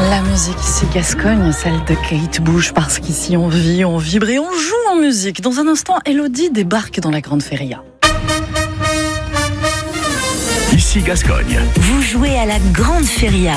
La musique ici Gascogne, celle de Kate Bush, parce qu'ici on vit, on vibre et on joue en musique. Dans un instant, Elodie débarque dans la Grande Feria. Ici Gascogne. Vous jouez à la Grande Feria.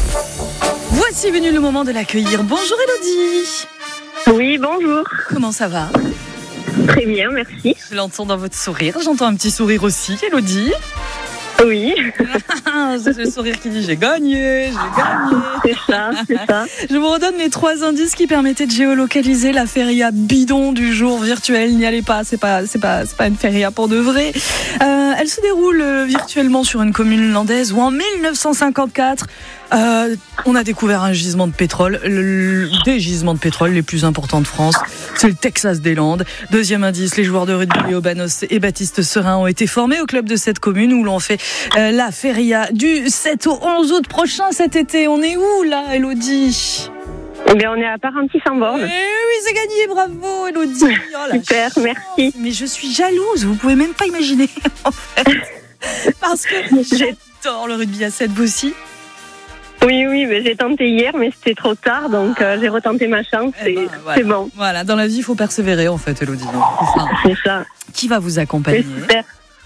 Voici venu le moment de l'accueillir. Bonjour Elodie. Oui, bonjour. Comment ça va ? Très bien, merci. Je l'entends dans votre sourire. J'entends un petit sourire aussi, Elodie. Oui. C'est le sourire qui dit j'ai gagné. C'est ça. Je vous redonne mes 3 indices qui permettaient de géolocaliser la feria bidon du jour virtuel. N'y allez pas, c'est pas une feria pour de vrai. Elle se déroule virtuellement sur une commune landaise où en 1954, on a découvert un gisement de pétrole, des gisements de pétrole les plus importants de France. C'est le Texas des Landes. Deuxième indice, les joueurs de rugby Obanos et Baptiste Serin ont été formés au club de cette commune où l'on fait la feria du 7 au 11 août prochain cet été. On est où là, Elodie ? Eh bien, on est à Parentis-en-Born. Oui, c'est gagné, bravo Elodie. Oh, super, merci. Mais je suis jalouse, vous pouvez même pas imaginer en fait. Parce que j'adore le rugby à 7, vous aussi ? Oui, mais j'ai tenté hier, mais c'était trop tard, donc j'ai retenté ma chance. Voilà. C'est bon. Voilà, dans la vie, il faut persévérer en fait, Elodie. C'est ça. Qui va vous accompagner ? J'espère.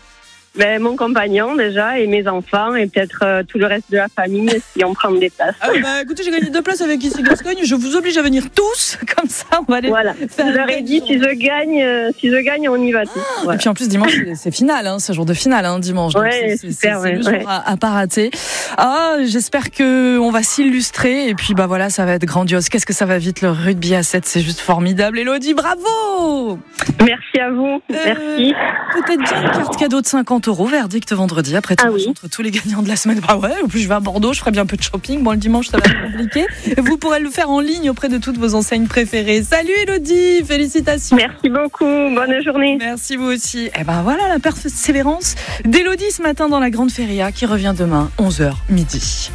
Mon compagnon déjà et mes enfants et peut-être tout le reste de la famille si on prend des places. Écoutez, j'ai gagné 2 places avec Ici Gascogne. Je vous oblige à venir tous, comme ça on va aller. Voilà. Faire je leur ai dit si je gagne, on y va tous. Voilà. Et puis en plus dimanche c'est finale, c'est jour de finale dimanche. Ouais, c'est super. C'est le jour à pas rater. J'espère que on va s'illustrer et puis voilà, ça va être grandiose. Qu'est-ce que ça va vite le rugby à 7, c'est juste formidable. Elodie, bravo. Merci à vous. Merci. Peut-être bien une carte cadeau de 50 €, verdict vendredi, après tout entre tous les gagnants de la semaine. En plus je vais à Bordeaux, je ferai bien un peu de shopping. Bon, le dimanche ça va être compliqué. Vous pourrez le faire en ligne auprès de toutes vos enseignes préférées. Salut Elodie, félicitations. Merci beaucoup, bonne journée. Merci vous aussi. Voilà la persévérance d'Elodie ce matin dans la Grande Feria qui revient demain 11h midi.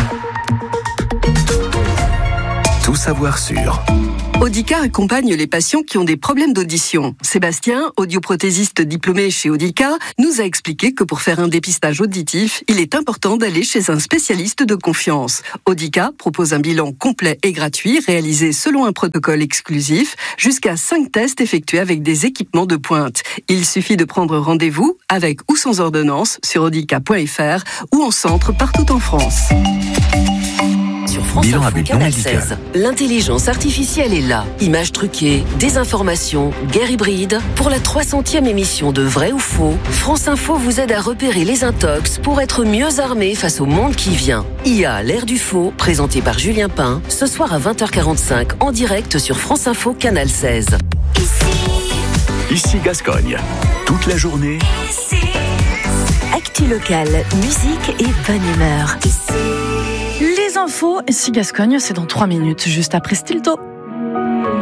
Tout savoir sur Audica accompagne les patients qui ont des problèmes d'audition. Sébastien, audioprothésiste diplômé chez Audica, nous a expliqué que pour faire un dépistage auditif, il est important d'aller chez un spécialiste de confiance. Audica propose un bilan complet et gratuit réalisé selon un protocole exclusif, jusqu'à 5 tests effectués avec des équipements de pointe. Il suffit de prendre rendez-vous avec ou sans ordonnance sur audica.fr ou en centre partout en France. Sur France Info Canal 16, l'intelligence artificielle est là. Images truquées, désinformation, guerre hybride. Pour la 300e émission de Vrai ou Faux, France Info vous aide à repérer les intox pour être mieux armé face au monde qui vient. IA, l'ère du faux, présenté par Julien Pain, ce soir à 20h45 en direct sur France Info Canal 16. Ici Gascogne. Toute la journée. Actu locale, musique et bonne humeur. Les infos, Ici Gascogne, c'est dans 3 minutes, juste après Stilto.